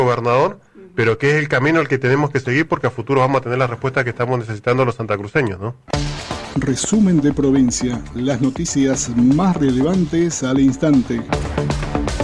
gobernador, pero que es el camino al que tenemos que seguir porque a futuro vamos a tener la respuesta que estamos necesitando los santacruceños, ¿no? Resumen de provincia, las noticias más relevantes al instante.